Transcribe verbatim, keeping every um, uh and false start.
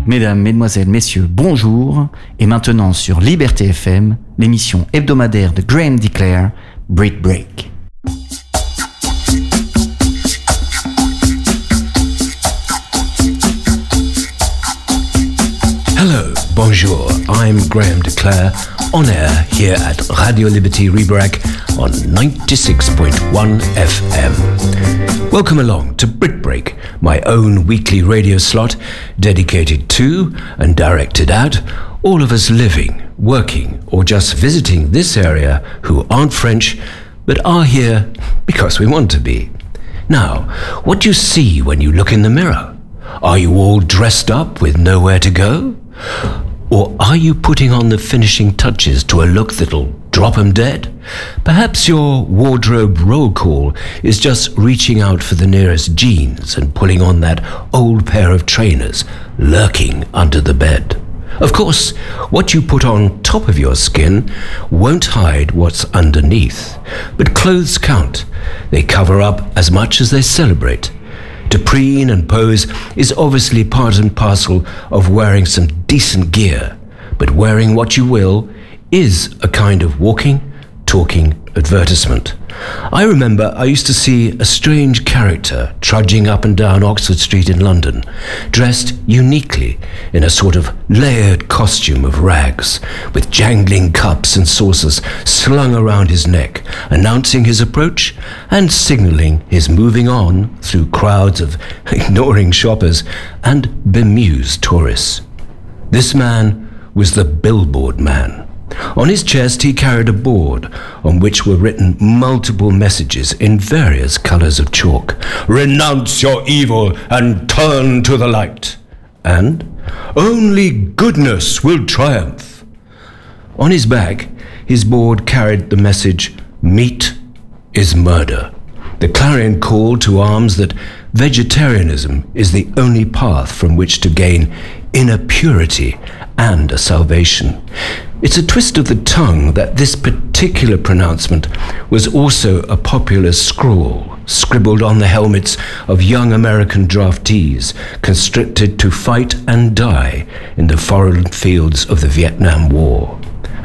Mesdames, Mesdemoiselles, Messieurs, bonjour. Et maintenant sur Liberté F M, l'émission hebdomadaire de Graham DeClaire, Brit Break. Hello, bonjour, I'm Graham DeClaire, on air here at Radio Liberty Rebrac on ninety-six point one F M. Welcome along to Brit Break, my own weekly radio slot dedicated to and directed at all of us living, working, or just visiting this area who aren't French but are here because we want to be. Now, what do you see when you look in the mirror? Are you all dressed up with nowhere to go? Or are you putting on the finishing touches to a look that'll drop 'em dead? Perhaps your wardrobe roll call is just reaching out for the nearest jeans and pulling on that old pair of trainers lurking under the bed. Of course, what you put on top of your skin won't hide what's underneath. But clothes count. They cover up as much as they celebrate. To preen and pose is obviously part and parcel of wearing some decent gear, but wearing what you will is a kind of walking, talking advertisement. I remember I used to see a strange character trudging up and down Oxford Street in London, dressed uniquely in a sort of layered costume of rags, with jangling cups and saucers slung around his neck, announcing his approach and signalling his moving on through crowds of ignoring shoppers and bemused tourists. This man was the billboard man. On his chest he carried a board on which were written multiple messages in various colours of chalk. "Renounce your evil and turn to the light," and "Only goodness will triumph." On his back, his board carried the message, "Meat is murder," the clarion call to arms that vegetarianism is the only path from which to gain inner purity and a salvation. It's a twist of the tongue that this particular pronouncement was also a popular scrawl scribbled on the helmets of young American draftees conscripted to fight and die in the foreign fields of the Vietnam War.